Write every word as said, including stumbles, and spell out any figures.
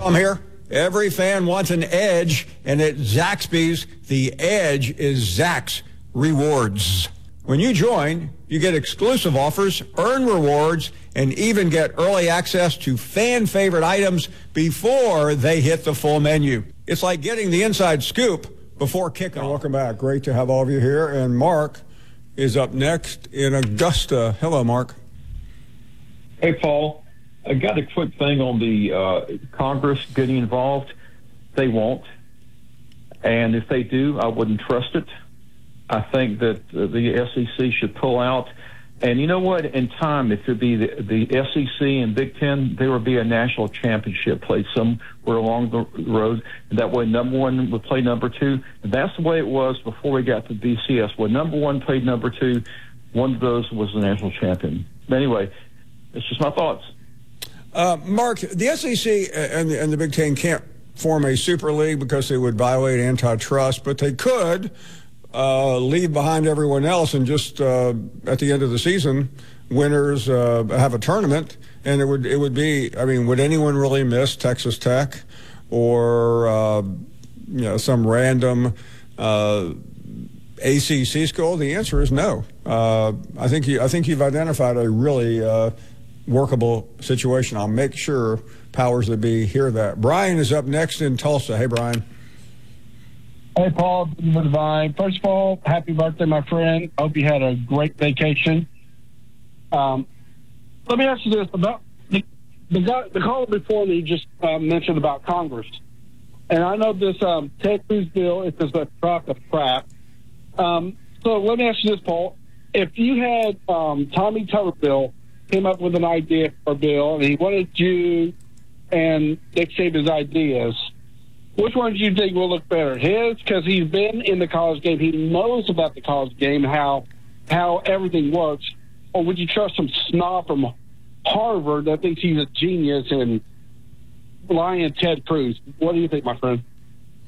I'm here. Every fan wants an edge, and at Zaxby's, the edge is Zax Rewards. When you join, you get exclusive offers, earn rewards, and even get early access to fan-favorite items before they hit the full menu. It's like getting the inside scoop before kickoff. Welcome back. Great to have all of you here. And Mark is up next in Augusta. Hello, Mark. Hey, Paul. I got a quick thing on the uh, Congress getting involved. They won't. And if they do, I wouldn't trust it. I think that uh, the S E C should pull out. And you know what? In time, if it be the, the S E C and Big Ten, there will be a national championship played somewhere along the road. And that way, number one would play number two. And that's the way it was before we got to B C S. When number one played number two, one of those was the national champion. But anyway, it's just my thoughts. Uh, Mark, the S E C and the, and the Big Ten can't form a super league because they would violate antitrust, but they could uh, leave behind everyone else and just uh, at the end of the season, winners uh, have a tournament, and it would it would be. I mean, would anyone really miss Texas Tech or uh, you know some random uh, A C C school? The answer is no. Uh, I think you I think you've identified a really uh, workable situation. I'll make sure powers that be hear that. Brian is up next in Tulsa. Hey, Brian. Hey, Paul. Divine. First of all, happy birthday, my friend. Hope you had a great vacation. Um, let me ask you this about the the, guy, the caller before me just uh, mentioned about Congress, and I know this um, Ted Cruz bill is just a crock of crap. Um, so let me ask you this, Paul. If you had um, Tommy Tuberville came up with an idea for a bill, and he wanted you and Nick Saban's ideas, which one do you think will look better? His, because he's been in the college game, he knows about the college game, how how everything works, or would you trust some snob from Harvard that thinks he's a genius and lying Ted Cruz? What do you think, my friend?